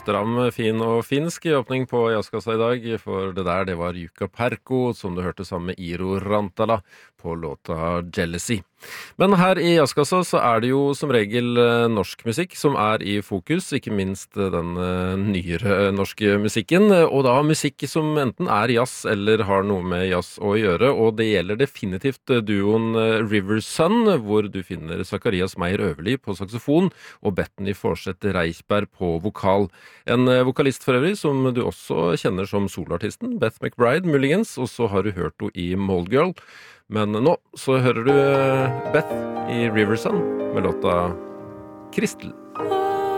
stram, fin og finsk I åpning på Jazzkassa I dag, for det var Jukka Perko, som du hørte sammen med Iro Rantala på låta Jealousy. Men her I Jazzkassa så det jo som regel norsk musikk som I fokus, ikke minst den nyere norske musikken, og da musikk som enten jazz eller har noe med jazz å gjøre, og det gjelder definitivt duoen River Sun, hvor du finner Zacharias Meyer Øverli på saxofon og Bethany Forseth Reichberg på vokal. En vokalist for øvrig som du også kjenner som soloartisten, Beth McBride muligens, og så har du hørt henne I Mold Girl. Men nå så hører du Beth I River Sun med låta Crystal.